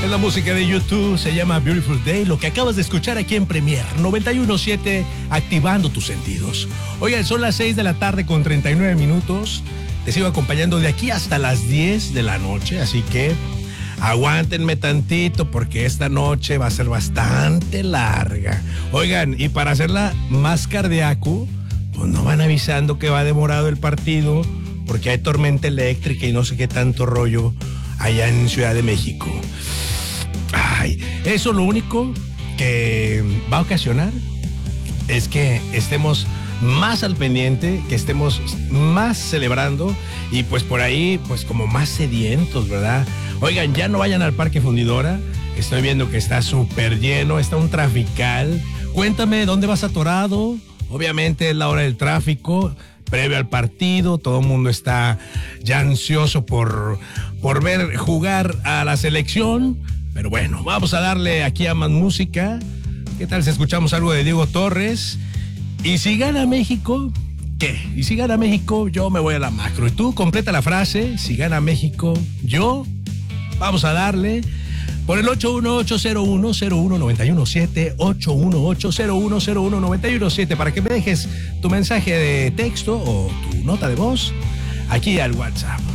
Es la música de YouTube, se llama Beautiful Day, lo que acabas de escuchar aquí en Premier 91.7, activando tus sentidos. Oigan, son las 6 de la tarde con 39 minutos. Te sigo acompañando de aquí hasta las 10 de la noche, así que aguántenme tantito porque esta noche va a ser bastante larga. Oigan, y para hacerla más cardíaco, pues no van avisando que va demorado el partido porque hay tormenta eléctrica y no sé qué tanto rollo allá en Ciudad de México. Ay, eso lo único que va a ocasionar es que estemos más al pendiente, que estemos más celebrando y pues por ahí pues como más sedientos, ¿verdad? Oigan, ya no vayan al Parque Fundidora, estoy viendo que está súper lleno, está un trafical. Cuéntame, ¿dónde vas atorado? Obviamente es la hora del tráfico, previo al partido, todo el mundo está ya ansioso por ver jugar a la selección. Pero bueno, vamos a darle aquí a más música. ¿Qué tal si escuchamos algo de Diego Torres? Y si gana México, ¿qué? Y si gana México, yo me voy a la macro. Y tú completa la frase, si gana México, yo, vamos a darle por el 81801019117, 81801019117, para que me dejes tu mensaje de texto o tu nota de voz aquí al WhatsApp.